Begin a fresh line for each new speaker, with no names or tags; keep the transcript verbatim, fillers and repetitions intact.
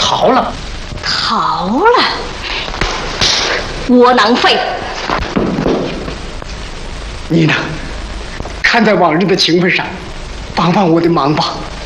逃了。
逃了？窝囊废！
你呢？看在往日的情分上，帮帮我的忙吧。